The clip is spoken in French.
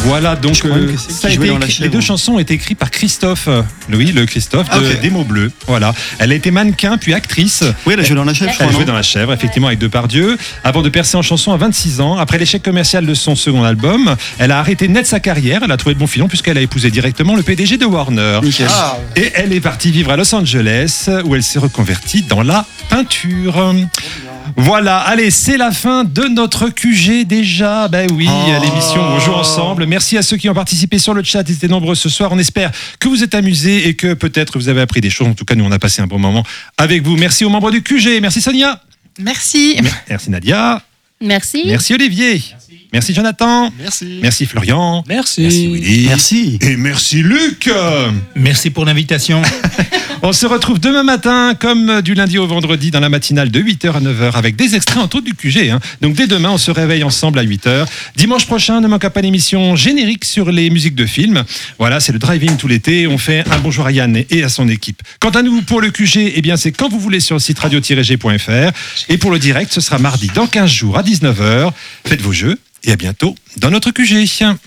Voilà, donc Je crois même que c'est ça a qui jouait été dans La écrit- les Chèvre. deux chansons ont été écrites par Christophe, le Christophe de Ok. Des mots bleus. Voilà. Elle a été mannequin puis actrice. Oui, elle a joué dans La Chèvre, je Elle crois, jouait non dans La Chèvre, effectivement, avec Depardieu, avant de percer en chanson à 26 ans. Après l'échec commercial de son second album, elle a arrêté net sa carrière. Elle a trouvé le bon filon puisqu'elle a épousé directement le PDG de Warner. Nickel. Et elle est partie vivre à Los Angeles, où elle s'est reconvertie dans la peinture. Voilà, allez, c'est la fin de notre QG déjà. Ben oui, l'émission On joue ensemble. Merci à ceux qui ont participé sur le chat. Ils étaient nombreux ce soir. On espère que vous êtes amusés et que peut-être vous avez appris des choses. En tout cas, nous, on a passé un bon moment avec vous. Merci aux membres du QG. Merci Sonia. Merci. Merci Nadia. Merci. Merci Olivier. Merci Jonathan. Merci. Merci Florian. Merci. Merci Willy. Merci. Et merci Luc. Merci pour l'invitation. On se retrouve demain matin, comme du lundi au vendredi, dans la matinale de 8h à 9h, avec des extraits entre autres du QG. Donc dès demain, on se réveille ensemble à 8h. Dimanche prochain, ne manquez pas l'émission générique sur les musiques de films. Voilà, c'est le drive-in tout l'été. On fait un bonjour à Yann et à son équipe. Quant à nous, pour le QG, eh bien, c'est quand vous voulez sur le site radio-g.fr. Et pour le direct, ce sera mardi dans 15 jours à 19h. Faites vos jeux et à bientôt dans notre QG.